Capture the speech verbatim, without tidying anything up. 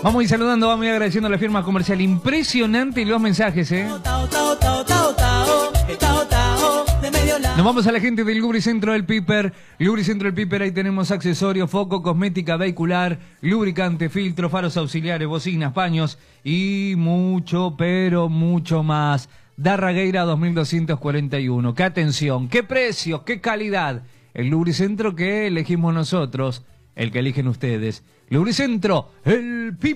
Vamos a ir saludando, vamos a ir agradeciendo a la firma comercial. Impresionante los mensajes, ¿eh? Nos vamos a la gente del Lubricentro del Piper. Lubricentro del Piper, ahí tenemos accesorios, foco, cosmética vehicular, lubricante, filtro, faros auxiliares, bocinas, paños y mucho, pero mucho más. Darragueira dos mil doscientos cuarenta y uno. ¡Qué atención! ¡Qué precios! ¡Qué calidad! El Lubricentro que elegimos nosotros, el que eligen ustedes. Lubricentro, el Piper.